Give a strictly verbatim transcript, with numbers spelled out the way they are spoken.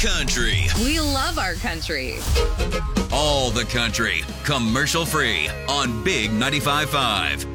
country. We love our country. All the country, commercial free on Big ninety-five point five.